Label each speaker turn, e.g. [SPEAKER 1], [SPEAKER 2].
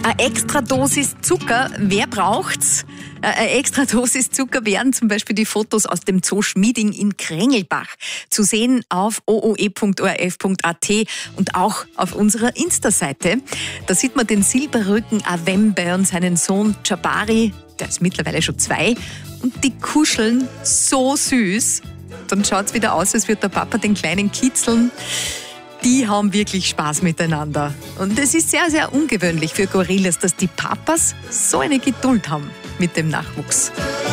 [SPEAKER 1] Eine extra Dosis Zucker, wer braucht's? Eine extra Dosis Zucker wären zum Beispiel die Fotos aus dem Zoo Schmieding in Krengelbach zu sehen auf ooe.orf.at und auch auf unserer Insta-Seite. Da sieht man den Silberrücken Avembe und seinen Sohn Jabari, der ist mittlerweile schon 2, und die kuscheln so süß. Dann schaut's wieder aus, als würde der Papa den Kleinen kitzeln. Die haben wirklich Spaß miteinander. Und es ist sehr, sehr ungewöhnlich für Gorillas, dass die Papas so eine Geduld haben mit dem Nachwuchs.